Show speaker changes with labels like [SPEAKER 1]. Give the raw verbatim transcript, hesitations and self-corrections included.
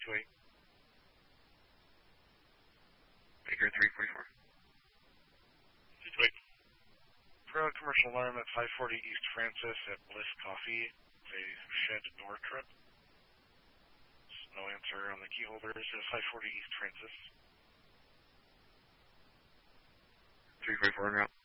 [SPEAKER 1] two eight. Baker three forty-four.
[SPEAKER 2] two two eight.
[SPEAKER 1] For a commercial alarm at five forty East Francis at Bliss Coffee. It's a shed door trip. There's no answer on the key holders at five forty East Francis.
[SPEAKER 2] three forty-four en route.